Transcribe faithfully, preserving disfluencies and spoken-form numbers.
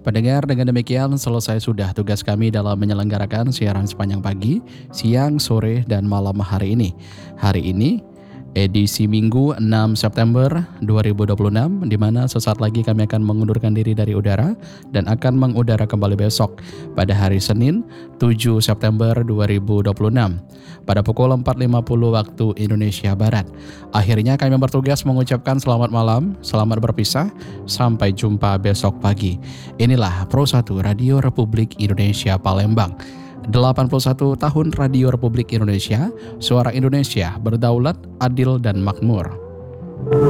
Pendengar, dengan demikian selesai sudah tugas kami dalam menyelenggarakan siaran sepanjang pagi, siang, sore, dan malam hari ini. Hari ini edisi Minggu enam September dua ribu dua puluh enam, di mana sesaat lagi kami akan mengundurkan diri dari udara dan akan mengudara kembali besok pada hari Senin tujuh September dua ribu dua puluh enam pada pukul empat lima puluh waktu Indonesia Barat. Akhirnya kami bertugas mengucapkan selamat malam, selamat berpisah, sampai jumpa besok pagi. Inilah Pro satu Radio Republik Indonesia Palembang. delapan puluh satu tahun Radio Republik Indonesia, suara Indonesia berdaulat, adil, dan makmur.